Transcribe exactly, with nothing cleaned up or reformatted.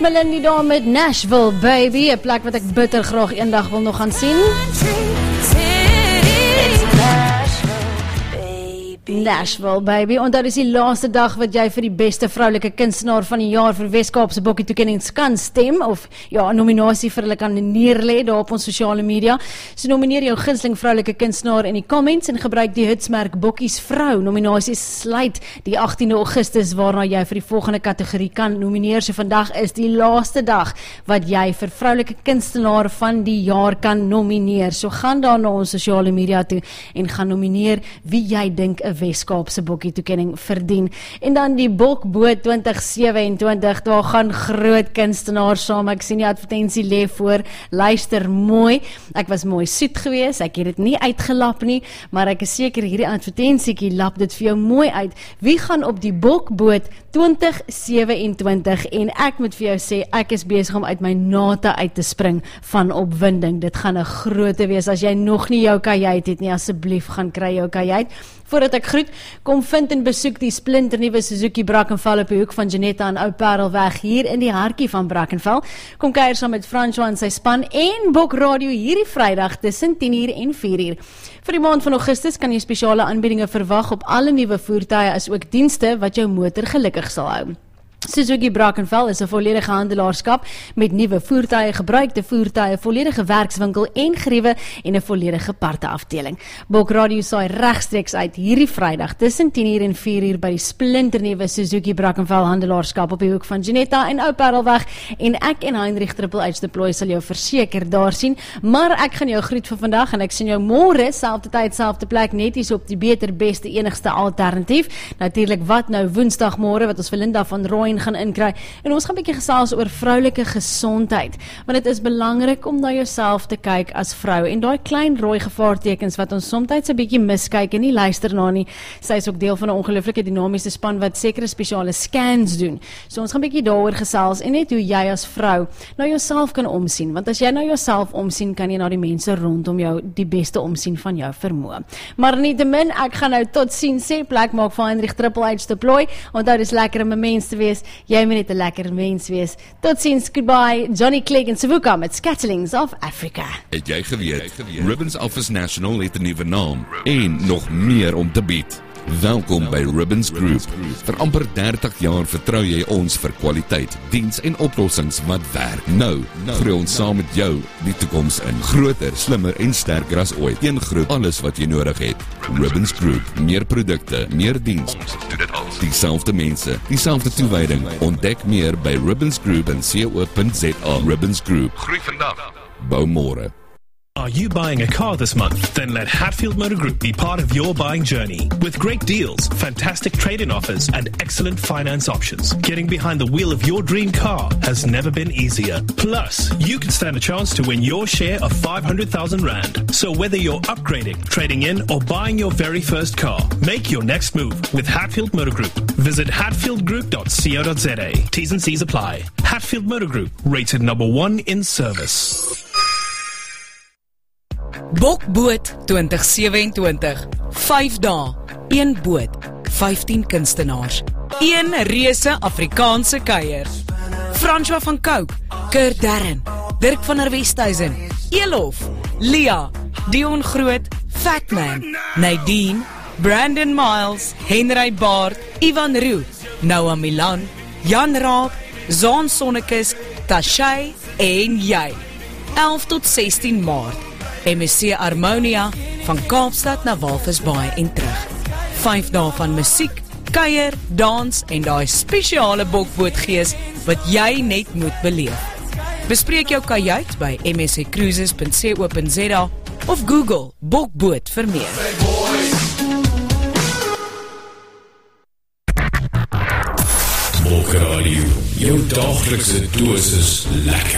Melindy daar met Nashville Baby, 'n plek wat ek bitter graag eendag wil nog gaan sien. Nashville Baby, en dat is die laaste dag wat jy vir die beste vroulike kunstenaar van die jaar vir Wes-Kaapse Bokkie toekennings kan stem, of ja, 'n nominasie vir hulle kan neerlê daar op ons sosiale media. So nomineer jou gunsteling vroulike kunstenaar in die comments en gebruik die hitsmerk Bokkies Vrou. Nominasies sluit die agtiende Augustus waarna jy vir die volgende kategorie kan nomineer. So vandag is die laaste dag wat jy vir vroulike kunstenaar van die jaar kan nomineer. So gaan daar na ons sosiale media toe en gaan nomineer wie jy dink 'n Wes-Kaapse Bokkie toekenning verdien. En dan die Bokboot twintig sewe-en-twintig, daar gaan groot kunstenaars saam. Ek sien die advertensie lê voor. Luister mooi. Ek was mooi soet geweest. Ek het dit nie uitgelap nie, maar ek is seker hierdie advertensiekie lap dit vir jou mooi uit. Wie gaan op die Bokboot twintig sewe-en-twintig, en ek moet vir jou sê, ek is besig om uit my nate uit te spring van opwinding. Dit gaan 'n groote wees. As jy nog nie jou kajuit het nie, asseblief gaan kry jou kajuit. Voordat ek groet, kom vind en besoek die splinternuwe Suzuki Brackenfell op die hoek van Janetta en Ou Parelweg hier in die hartjie van Brackenfell. Kom kuier saam met François en sy span en Bok Radio hierdie Vrydag tussen tien uur en vier uur. Vir die maand van Augustus kan jy spesiale aanbiedinge verwag op alle nuwe voertuie as ook dienste wat jou motor gelukkig sal hou. Suzuki Brackenfell is 'n volledige handelaarskap met nuwe voertuie, gebruikte voertuie, volledige werkswinkel en geriewe en 'n volledige parteafdeling. Bok Radio saai regstreeks uit hierdie Vrydag tussen tien uur en vier uur by die splinternuwe Suzuki Brackenfell handelaarskap op die hoek van Janetta en Ou Parelweg, en ek en Heinrich Triple H Deploy sal jou verseker daar sien. Maar ek gaan jou groet vir vandag en ek sien jou môre selfde tyd, selfde plek, net hier op die beter, beste, enigste alternatief. Natuurlik wat nou Woensdag môre wat ons vir Linda van Rooyen gaan inkry, en ons gaan 'n bietjie gesels oor vroulike gesondheid, want dit is belangrik om na jouself te kyk as vrou, en daai klein rooi gevaartekens wat ons soms 'n bietjie miskyk en nie luister na nie. Sy is ook deel van 'n ongelooflike dinamiese span wat sekere spesiale scans doen. So ons gaan 'n bietjie daaroor gesels en net hoe jy as vrou na jouself kan omsien, want as jy na jouself omsien, kan jy na die mense rondom jou die beste omsien van jou vermoë. Maar nietemin, ek gaan nou tot sien sê, plek maak vir Heinrich Triple H Deploy, want dit is lekker om 'n mens te wees. Jy moet net 'n lekker mens wees. Tot ziens, goodbye. Johnny Clegg en Savuka met Scatterlings of Africa. Het jy geweet, Ribbons Office National het 'n nuwe naam en nog meer om te bied. Welkom by Ribbons Group. Vir amper dertig jaar vertrou jy ons vir kwaliteit, diens en oplossings wat werk. Nou, groei ons saam met jou die toekoms in. Groter, slimmer en sterker as ooit. Een groep, alles wat jy nodig het. Ribbons Group, meer produkte, meer diens. Dieselfde mense, dieselfde toewyding. Ontdek meer by ribbons group punt co punt za. Ribbons Group. Groei vandag. Bou môre. Are you buying a car this month? Then let Hatfield Motor Group be part of your buying journey. With great deals, fantastic trade-in offers, and excellent finance options, getting behind the wheel of your dream car has never been easier. Plus, you can stand a chance to win your share of five hundred thousand rand. So whether you're upgrading, trading in, or buying your very first car, make your next move with Hatfield Motor Group. Visit hatfield group dot co dot za. T's and C's apply. Hatfield Motor Group, rated number one in service. Bokboot twintig sewe-en-twintig, vyf dae, een boot, vyftien kunstenaars, een reuse Afrikaanse kuier. François van Cooke, Kurt Darren, Dirk van der Westhuizen, Elof, Lia, Dion Groot, Fatman, Nadine, Brandon Miles, Henry Baard, Ivan Roo, Noah Milan, Jan Raab, Zaan Sonnekus, Tashay en jy. elf tot sestien Maart. M S C Harmonia van Kaapstad na Walvisbaai en terug. Vyf dae van musiek, kuier, dans en daai spesiale bokbootgees wat jy net moet beleef. Bespreek jou kajuit by m s c cruises punt co punt za of Google Bokboot vir meer. Bok Radio, jou daglikse dosis lekker.